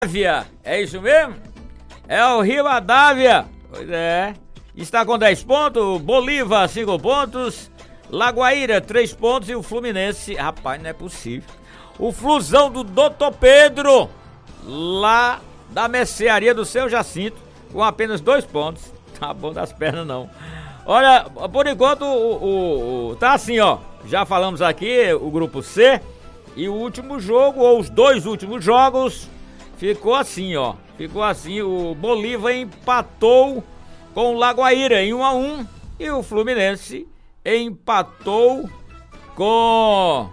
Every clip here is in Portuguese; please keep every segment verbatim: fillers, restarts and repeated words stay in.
Rivadavia, é isso mesmo? É o Rivadavia, pois é, está com dez pontos, Bolívar cinco pontos, Lagoaíra três pontos e o Fluminense, rapaz, não é possível, o Flusão do doutor Pedro, lá da mercearia do Seu Jacinto, com apenas dois pontos, tá bom das pernas não. Olha, por enquanto, o, o, o, tá assim, ó, já falamos aqui, o grupo C, e o último jogo, ou os dois últimos jogos, ficou assim, ó, ficou assim, o Bolívar empatou com o Lagoaíra em um a um e o Fluminense empatou com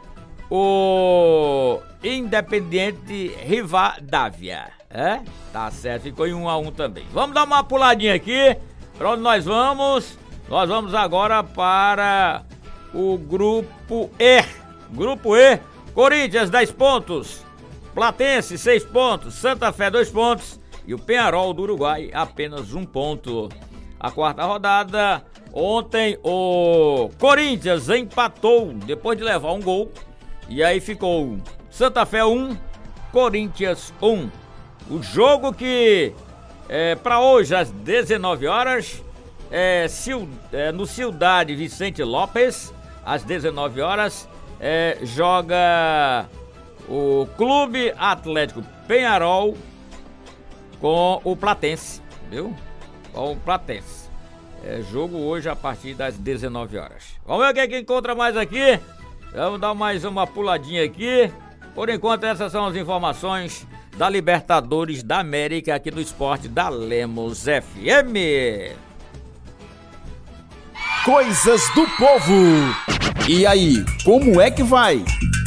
o Independiente Rivadavia, é? Tá certo, ficou em um a um também. Vamos dar uma puladinha aqui, pra onde nós vamos? Nós vamos agora para o grupo E, grupo E, Corinthians dez pontos, Platense seis pontos, Santa Fé dois pontos e o Peñarol do Uruguai apenas um ponto. A quarta rodada, ontem o Corinthians empatou depois de levar um gol e aí ficou Santa Fé um, Corinthians um. O jogo que é para hoje às dezenove horas é, é no Cidade Vicente Lopes, às dezenove horas é, joga o Clube Atlético Peñarol com o Platense, viu? Com o Platense. É jogo hoje a partir das dezenove horas. Vamos ver o que é que encontra mais aqui. Vamos dar mais uma puladinha aqui. Por enquanto, essas são as informações da Libertadores da América aqui do esporte da Lemos F M. Coisas do povo. E aí, como é que vai?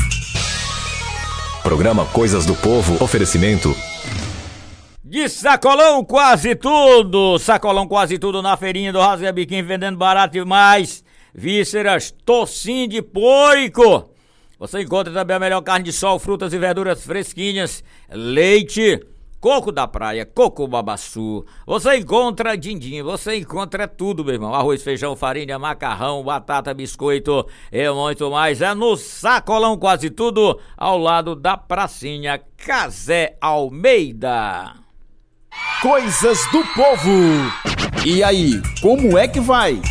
Programa Coisas do Povo, oferecimento de Sacolão quase tudo, Sacolão quase tudo na feirinha do Rasga Biquinho, vendendo barato demais, vísceras, tocinho de porco, você encontra também a melhor carne de sol, frutas e verduras fresquinhas, leite, coco da praia, coco babaçu, você encontra din-din, você encontra tudo, meu irmão, arroz, feijão, farinha, macarrão, batata, biscoito e muito mais, é no Sacolão quase tudo, ao lado da pracinha Casé Almeida. Coisas do povo. E aí, como é que vai?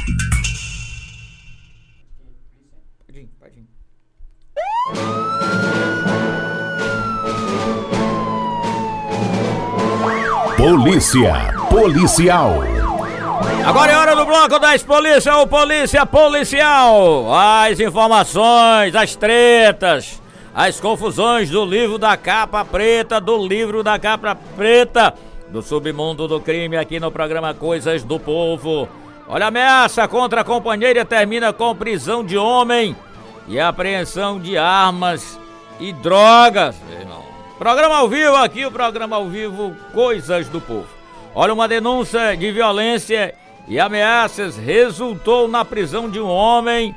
Polícia Policial. Agora é hora do bloco das polícias, o Polícia Policial. As informações, as tretas, as confusões do livro da capa preta, do livro da capa preta, do submundo do crime aqui no programa Coisas do Povo. Olha, a ameaça contra a companheira termina com prisão de homem e apreensão de armas e drogas, meu irmão. Programa ao vivo aqui, o programa ao vivo Coisas do Povo. Olha, uma denúncia de violência e ameaças resultou na prisão de um homem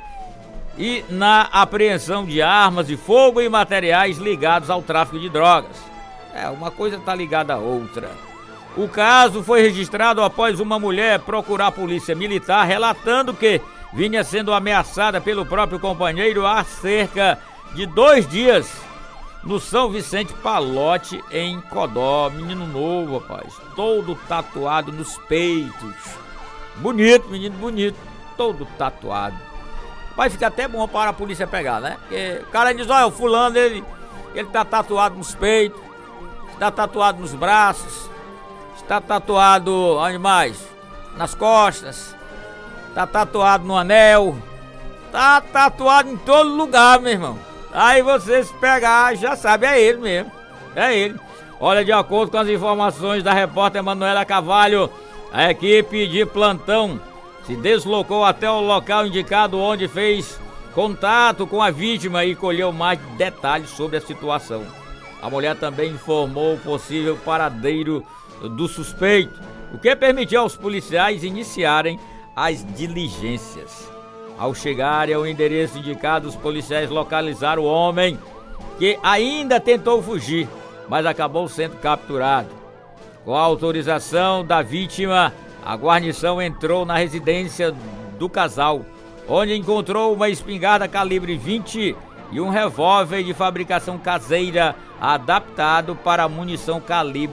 e na apreensão de armas de fogo e materiais ligados ao tráfico de drogas. É, uma coisa tá ligada à outra. O caso foi registrado após uma mulher procurar a polícia militar relatando que vinha sendo ameaçada pelo próprio companheiro há cerca de dois dias no São Vicente Palote, em Codó. Menino novo, rapaz, todo tatuado nos peitos. Bonito, menino bonito, todo tatuado. Vai ficar até bom para a polícia pegar, né? Porque o cara diz, olha, o fulano, ele, ele tá tatuado nos peitos, está tatuado nos braços, está tatuado onde mais? Nas costas, tá tatuado no anel, tá tatuado em todo lugar, meu irmão. Aí você se pegar, já sabe, é ele mesmo, é ele. Olha, de acordo com as informações da repórter Manuela Carvalho, a equipe de plantão se deslocou até o local indicado, onde fez contato com a vítima e colheu mais detalhes sobre a situação. A mulher também informou o possível paradeiro do suspeito, o que permitiu aos policiais iniciarem as diligências. Ao chegarem ao endereço indicado, os policiais localizaram o homem, que ainda tentou fugir, mas acabou sendo capturado. Com a autorização da vítima, a guarnição entrou na residência do casal, onde encontrou uma espingarda calibre vinte e um revólver de fabricação caseira adaptado para munição calibre